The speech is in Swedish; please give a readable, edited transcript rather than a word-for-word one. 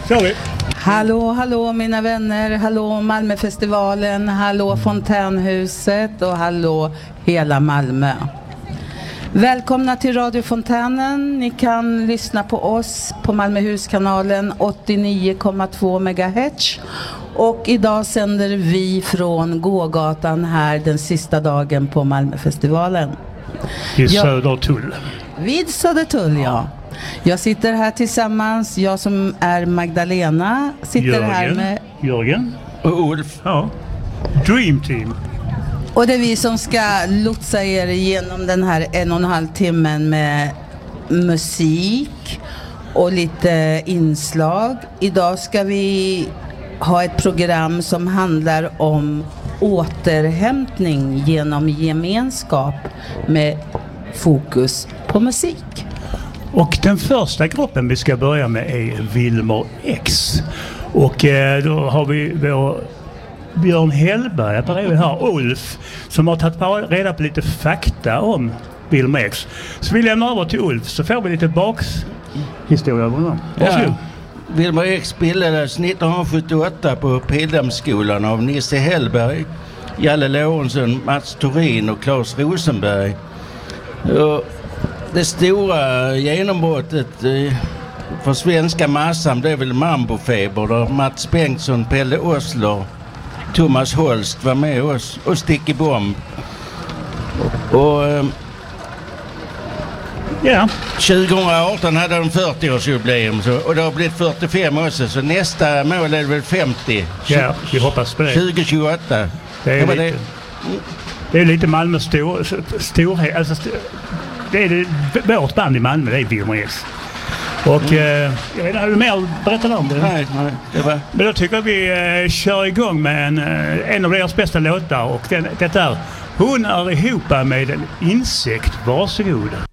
kör vi. Hallå mina vänner, hallå Malmöfestivalen, hallå Fontänhuset och hallå hela Malmö. Välkomna till Radio Fontänen. Ni kan lyssna på oss på Malmöhuskanalen 89,2 MHz. Och idag sänder vi från Gågatan här den sista dagen på Malmöfestivalen. Vid Södertull. Vid Södertull, ja. Jag sitter här tillsammans, jag som är Magdalena sitter här med Jörgen och Ulf. Ja. Dream Team. Och det är vi som ska lotsa er igenom den här 1,5 timmen med musik och lite inslag. Idag ska vi ha ett program som handlar om återhämtning genom gemenskap med fokus på musik. Och den första gruppen vi ska börja med är Wilmer X. Och då har vi vår Björn Hellberg bredvid här, Ulf, som har tagit reda på lite fakta om Wilmer X. Så vi lämnar över till Ulf så får vi lite bakhistoria över honom. Ja. Wilmer X bildades 1978 på Pildammsskolan av Nisse Hellberg, Jalle Lorentzen, Mats Thorin och Claes Rosenberg. Och det stora genombrottet för svenska massan blev väl Mambofeber där Mats Bengtsson, Pelle Osler, Thomas Holst var med oss och Sticky Bomb. Och 2018 hade de 40-årsjubileum och det har blivit 45 också, så nästa mål är väl 50. Ja, vi hoppas på det. 2028. Det är lite Malmö storhet. Alltså, det är vårt band i Malmö, det är Wilmer X. Och jag vet inte, har du mer att berätta om det? Nej, det var... Men då tycker jag vi kör igång med en av deras bästa låtar. Och det är Hon är ihop med en insekt. Varsågod.